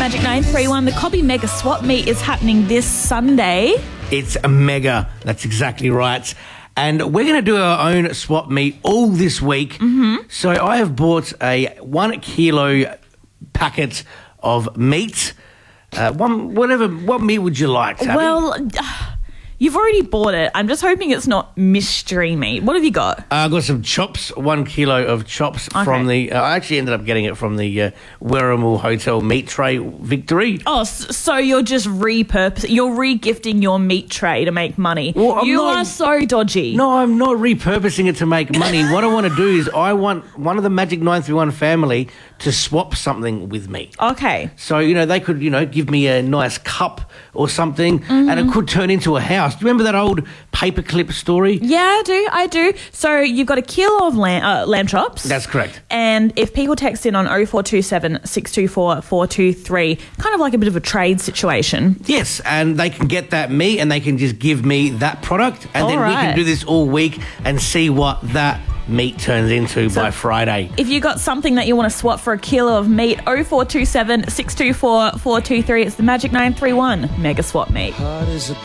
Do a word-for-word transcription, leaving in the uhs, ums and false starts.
Magic nine three one. The Cobby Mega Swap Meet is happening this Sunday. It's a mega. That's exactly right. And we're going to do our own swap meet all this week. Mm-hmm. So I have bought a one kilo packet of meat. Uh, one, whatever, what meat would you like, Tabby? Well, uh, you've already bought it. I'm just hoping it's not mystery meat. What have you got? Uh, I've got some chops, one kilo of chops Okay. from the... Uh, I actually ended up getting it from the uh, Werribee Hotel meat tray Victory. Oh, so you're just repurposing, you're re-gifting your meat tray to make money. Well, I'm you not- are so dodgy. No, I'm not repurposing it to make money. What I want to do is I want one of the Magic nine three one family to swap something with me. Okay. So, you know, they could, you know, give me a nice cup or something, Mm-hmm. and it could turn into a house. Do you remember that old paperclip story? Yeah, I do. I do. So you've got a kilo of lamb, uh, lamb chops. That's correct. And if people text in on oh four two seven, six two four, four two three, kind of like a bit of a trade situation. Yes, and they can get that meat and they can just give me that product, and All then we right. can do this all week and see what that meat turns into by Friday. If you got something that you want to swap for a kilo of meat, oh four two seven, six two four, four two three. It's the Magic nine three one Mega Swap Meet. Heart is a